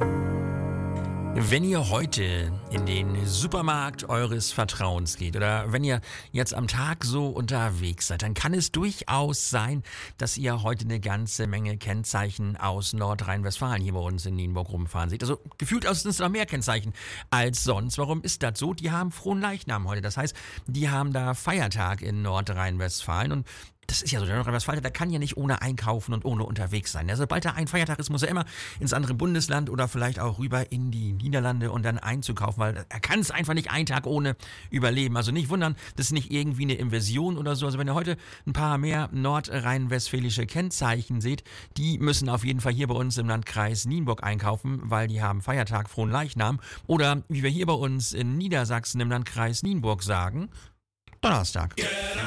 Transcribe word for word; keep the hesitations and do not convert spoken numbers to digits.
Wenn ihr heute in den Supermarkt eures Vertrauens geht oder wenn ihr jetzt am Tag so unterwegs seid, dann kann es durchaus sein, dass ihr heute eine ganze Menge Kennzeichen aus Nordrhein-Westfalen hier bei uns in Nienburg rumfahren seht. Also gefühlt aus sind es noch mehr Kennzeichen als sonst. Warum ist das so? Die haben Fronleichnam heute. Das heißt, die haben da Feiertag in Nordrhein-Westfalen und das ist ja so, der Nordrhein-Westfalen, der kann ja nicht ohne einkaufen und ohne unterwegs sein. Also sobald da ein Feiertag ist, muss er immer ins andere Bundesland oder vielleicht auch rüber in die Niederlande und dann einzukaufen, weil er kann es einfach nicht einen Tag ohne überleben. Also nicht wundern, das ist nicht irgendwie eine Invasion oder so. Also wenn ihr heute ein paar mehr nordrhein-westfälische Kennzeichen seht, die müssen auf jeden Fall hier bei uns im Landkreis Nienburg einkaufen, weil die haben Feiertag, Fronleichnam. Oder wie wir hier bei uns in Niedersachsen im Landkreis Nienburg sagen, Donnerstag.